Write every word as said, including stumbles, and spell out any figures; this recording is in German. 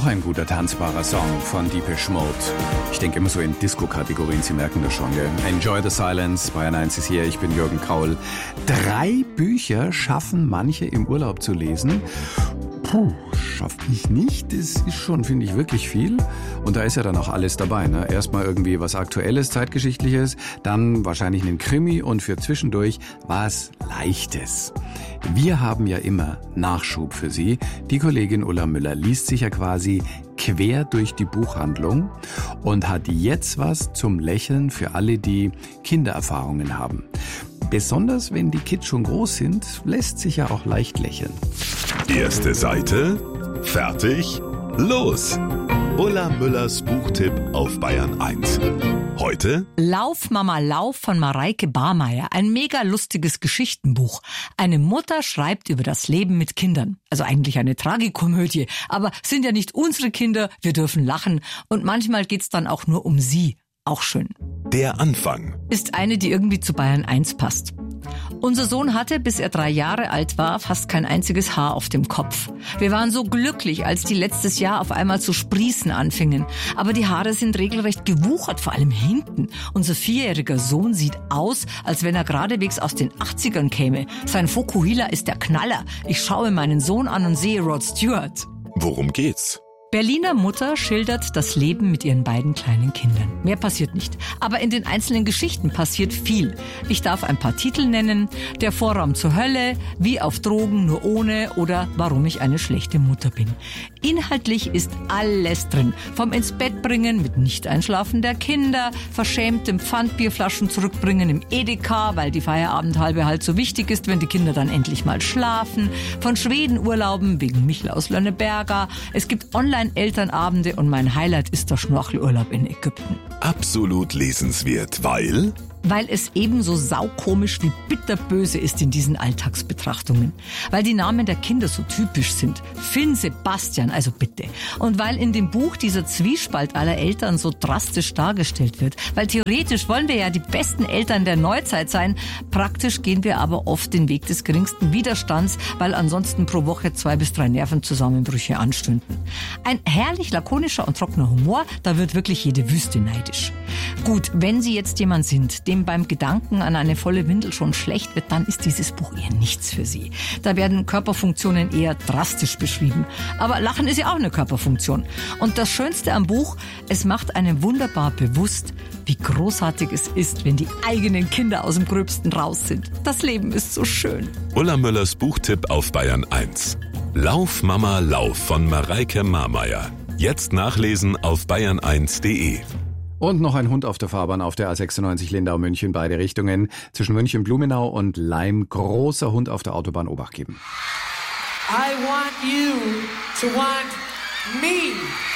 Auch ein guter tanzbarer Song von Depeche Mode. Ich denke immer so in Disco-Kategorien, Sie merken das schon, gell? Enjoy the Silence, Bayern eins ist hier, ich bin Jürgen Kaul. Drei Bücher schaffen manche im Urlaub zu lesen. Puh, schafft ich nicht. Das ist schon, finde ich, wirklich viel. Und da ist ja dann auch alles dabei, ne? Erstmal irgendwie was Aktuelles, Zeitgeschichtliches, dann wahrscheinlich einen Krimi und für zwischendurch was Leichtes. Wir haben ja immer Nachschub für Sie. Die Kollegin Ulla Müller liest sich ja quasi quer durch die Buchhandlung und hat jetzt was zum Lächeln für alle, die Kindererfahrungen haben. Besonders wenn die Kids schon groß sind, lässt sich ja auch leicht lächeln. Erste Seite, fertig, los! Ulla Müllers Buchtipp auf Bayern eins. Heute Lauf, Mama, Lauf von Mareike Barmeier. Ein mega lustiges Geschichtenbuch. Eine Mutter schreibt über das Leben mit Kindern. Also eigentlich eine Tragikomödie. Aber sind ja nicht unsere Kinder, wir dürfen lachen. Und manchmal geht's dann auch nur um sie. Auch schön. der Anfang. Ist eine, die irgendwie zu Bayern eins passt. Unser Sohn hatte, bis er drei Jahre alt war, fast kein einziges Haar auf dem Kopf. Wir waren so glücklich, als die letztes Jahr auf einmal zu sprießen anfingen. Aber die Haare sind regelrecht gewuchert, vor allem hinten. Unser vierjähriger Sohn sieht aus, als wenn er geradewegs aus den achtzigern käme. Sein Fokuhila ist der Knaller. Ich schaue meinen Sohn an und sehe Rod Stewart. Worum geht's? Berliner Mutter schildert das Leben mit ihren beiden kleinen Kindern. Mehr passiert nicht. Aber in den einzelnen Geschichten passiert viel. Ich darf ein paar Titel nennen. Der Vorraum zur Hölle, Wie auf Drogen, nur ohne oder Warum ich eine schlechte Mutter bin. Inhaltlich ist alles drin. Vom ins Bett bringen mit Nicht-Einschlafen der Kinder, verschämtem Pfandbierflaschen zurückbringen im Edeka, weil die Feierabendhalbe halt so wichtig ist, wenn die Kinder dann endlich mal schlafen. Von Schwedenurlauben wegen Michel aus Lönneberger. Es gibt online Elternabende und mein Highlight ist der Schnorchelurlaub in Ägypten. Absolut lesenswert, weil... Weil es ebenso saukomisch wie bitterböse ist in diesen Alltagsbetrachtungen. Weil die Namen der Kinder so typisch sind. Finn, Sebastian, also bitte. Und weil in dem Buch dieser Zwiespalt aller Eltern so drastisch dargestellt wird. Weil theoretisch wollen wir ja die besten Eltern der Neuzeit sein. Praktisch gehen wir aber oft den Weg des geringsten Widerstands, weil ansonsten pro Woche zwei bis drei Nervenzusammenbrüche anstünden. Ein herrlich lakonischer und trockener Humor, da wird wirklich jede Wüste neidisch. Gut, wenn Sie jetzt jemand sind, dem beim Gedanken an eine volle Windel schon schlecht wird, dann ist dieses Buch eher nichts für Sie. Da werden Körperfunktionen eher drastisch beschrieben. Aber Lachen ist ja auch eine Körperfunktion. Und das Schönste am Buch, es macht einem wunderbar bewusst, wie großartig es ist, wenn die eigenen Kinder aus dem Gröbsten raus sind. Das Leben ist so schön. Ulla Müllers Buchtipp auf Bayern eins. Lauf, Mama, Lauf von Mareike Barmeier. Jetzt nachlesen auf bayern eins punkt de. Und noch ein Hund auf der Fahrbahn auf der A sechsundneunzig Lindau-München, beide Richtungen. Zwischen München-Blumenau und Laim, großer Hund auf der Autobahn, Obacht geben. I want you to want me.